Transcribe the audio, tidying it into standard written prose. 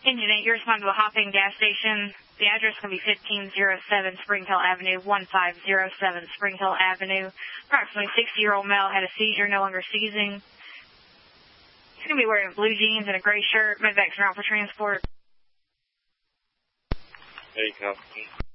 Engine 8, you're responding to a Hop-In gas station. The address is going to be 1507 Spring Hill Avenue, 1507 Spring Hill Avenue. Approximately 60-year-old male had a seizure, no longer seizing. He's going to be wearing blue jeans and a gray shirt. Medevac's around for transport. Hey, Company.